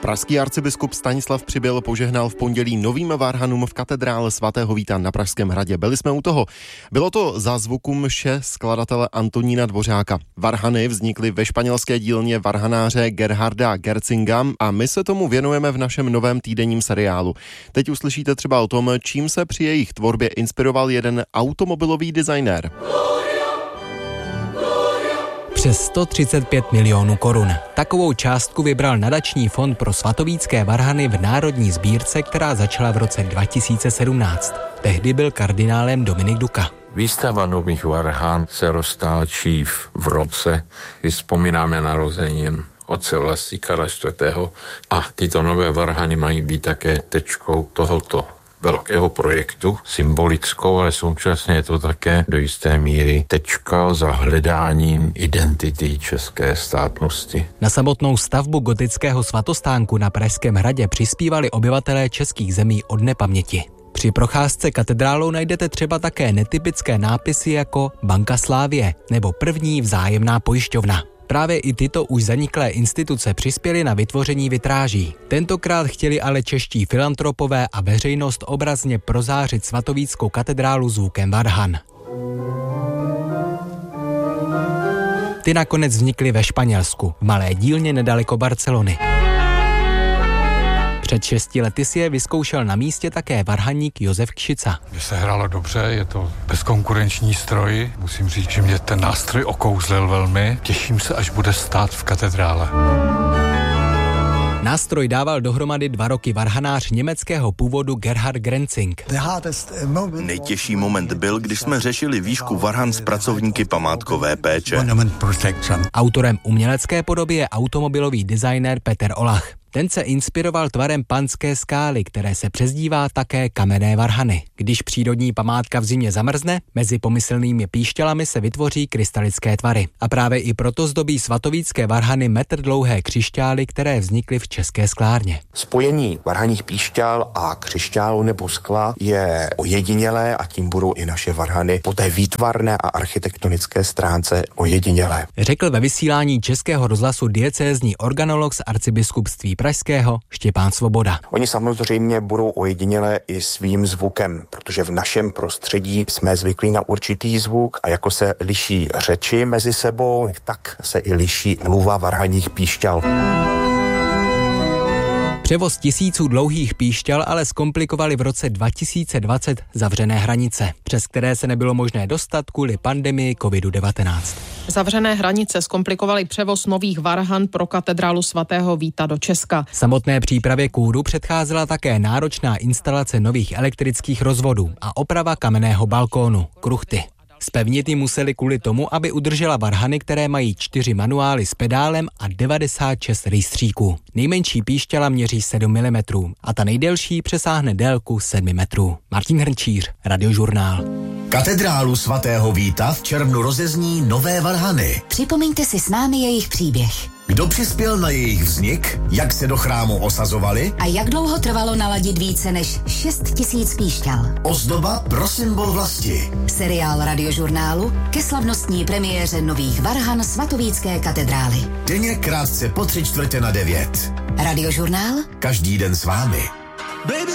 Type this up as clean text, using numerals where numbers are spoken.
Pražský arcibiskup Stanislav Přibyl požehnal v pondělí novým varhanům v katedrále svatého Víta na Pražském hradě. Byli jsme u toho. Bylo to za zvuku mše skladatele Antonína Dvořáka. Varhany vznikly ve španělské dílně varhanáře Gerharda Gerzinga a my se tomu věnujeme v našem novém týdenním seriálu. Teď uslyšíte třeba o tom, čím se při jejich tvorbě inspiroval jeden automobilový designér. Přes 135 milionů korun. Takovou částku vybral nadační fond pro svatovícké varhany v národní sbírce, která začala v roce 2017. Tehdy byl kardinálem Dominik Duka. Výstava nových varhan se roztáčí v roce, kdy vzpomínáme narozenin otce Vlastíka IV. A tyto nové varhany mají být také tečkou tohoto velkého projektu, symbolickou, ale současně je to také do jisté míry tečka za hledáním identity české státnosti. Na samotnou stavbu gotického svatostánku na Pražském hradě přispívali obyvatelé českých zemí od nepaměti. Při procházce katedrálou najdete třeba také netypické nápisy jako Banka Slávie nebo První vzájemná pojišťovna. Právě i tyto už zaniklé instituce přispěly na vytvoření vitráží. Tentokrát chtěli ale čeští filantropové a veřejnost obrazně prozářit svatovíckou katedrálu zvukem varhan. Ty nakonec vznikly ve Španělsku, v malé dílně nedaleko Barcelony. Před 6 lety si je vyzkoušel na místě také varhaník Josef Kšica. Mně se hrálo dobře, je to bezkonkurenční stroj. Musím říct, že mě ten nástroj okouzlil velmi. Těším se, až bude stát v katedrále. Nástroj dával dohromady 2 roky varhanář německého původu Gerhard Gerzing. Nejtěžší moment byl, když jsme řešili výšku varhan s pracovníky památkové péče. Autorem umělecké podoby je automobilový designér Peter Olach. Ten se inspiroval tvarem Panské skály, které se přezdívá také kamenné varhany. Když přírodní památka v zimě zamrzne, mezi pomyslnými píšťalami se vytvoří krystalické tvary. A právě i proto zdobí svatovícké varhany metr dlouhé křišťály, které vznikly v české sklárně. Spojení varhaních píšťal a křišťálu nebo skla je ojedinělé a tím budou i naše varhany po té výtvarné a architektonické stránce ojedinělé. Řekl ve vysílání Českého rozhlasu diecézní organolog z arcibiskupství Pražského Štěpán Svoboda. Oni samozřejmě budou ojedinělé i svým zvukem, protože v našem prostředí jsme zvyklí na určitý zvuk a jako se liší řeči mezi sebou, tak se i liší mluva varhaních píšťal. Převoz tisíců dlouhých píšťal ale zkomplikovali v roce 2020 zavřené hranice, přes které se nebylo možné dostat kvůli pandemii COVID-19. Zavřené hranice zkomplikovaly převoz nových varhan pro katedrálu svatého Víta do Česka. Samotné přípravě kůru předcházela také náročná instalace nových elektrických rozvodů a oprava kamenného balkónu, kruchty. Zpevnit ji museli kvůli tomu, aby udržela varhany, které mají 4 manuály s pedálem a 96 rejstříků. Nejmenší píšťala měří 7 mm a ta nejdelší přesáhne délku 7 metrů. Martin Hrnčíř, Radiožurnál. Katedrálu svatého Víta v červnu rozezní nové varhany. Připomeňte si s námi jejich příběh. Kdo přispěl na jejich vznik, jak se do chrámu osazovali a jak dlouho trvalo naladit více než 6 000 píšťal. Ozdoba pro symbol vlasti. Seriál Radiožurnálu ke slavnostní premiéře nových varhan svatovícké katedrály. Denně krátce po 8:45. Radiožurnál. Každý den s vámi.